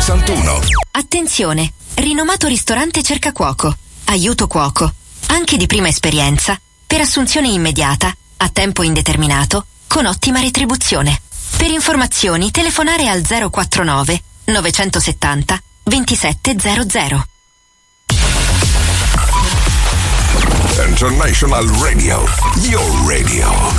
61. Attenzione! Rinomato ristorante cerca cuoco. Aiuto cuoco. Anche di prima esperienza. Per assunzione immediata, a tempo indeterminato, con ottima retribuzione. Per informazioni telefonare al 049 970 2700. International Radio, your radio.